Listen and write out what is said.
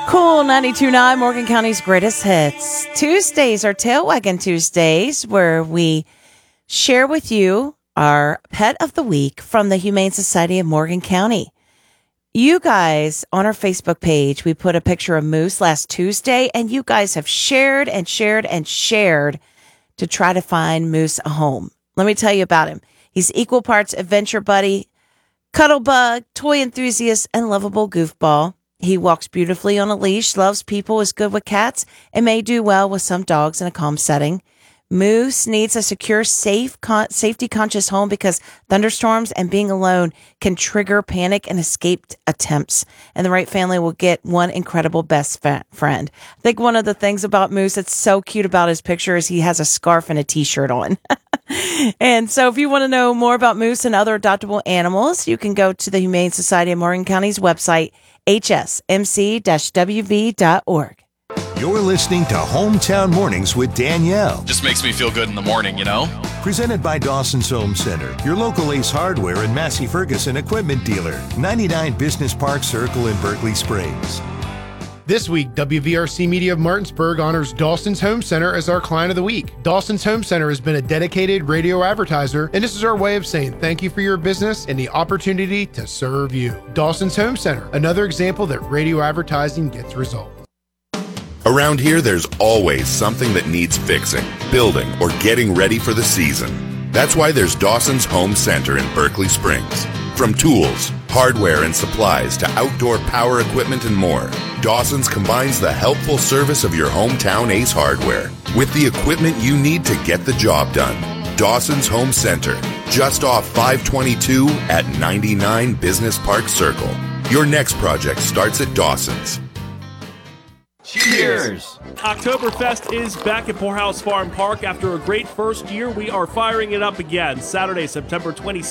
Cool 92.9, Morgan County's greatest hits. Tuesdays are Tail Wagging Tuesdays, where we share with you our pet of the week from the Humane Society of Morgan County. You guys, on our Facebook page, we put a picture of Moose last Tuesday, and you guys have shared and shared and shared to try to find Moose a home. Let me tell you about him. He's equal parts adventure buddy, cuddle bug, toy enthusiast, and lovable goofball. He walks beautifully on a leash, loves people, is good with cats, and may do well with some dogs in a calm setting. Moose needs a secure, safety-conscious home because thunderstorms and being alone can trigger panic and escape attempts. And the right family will get one incredible best friend. I think one of the things about Moose that's so cute about his picture is he has a scarf and a T-shirt on. And so if you want to know more about Moose and other adoptable animals, you can go to the Humane Society of Morgan County's website, hsmc-wv.org. You're listening to Hometown Mornings with Danielle. Just makes me feel good in the morning, you know? Presented by Dawson's Home Center, your local Ace Hardware and Massey Ferguson equipment dealer. 99 Business Park Circle in Berkeley Springs. This week, WVRC Media of Martinsburg honors Dawson's Home Center as our client of the week. Dawson's Home Center has been a dedicated radio advertiser, and this is our way of saying thank you for your business and the opportunity to serve you. Dawson's Home Center, another example that radio advertising gets results. Around here, there's always something that needs fixing, building, or getting ready for the season. That's why there's Dawson's Home Center in Berkeley Springs. From tools, hardware, and supplies to outdoor power equipment and more, Dawson's combines the helpful service of your hometown Ace Hardware with the equipment you need to get the job done. Dawson's Home Center, just off 522 at 99 Business Park Circle. Your next project starts at Dawson's. Cheers! Oktoberfest is back at Poorhouse Farm Park. After a great first year, we are firing it up again. Saturday, September 26th.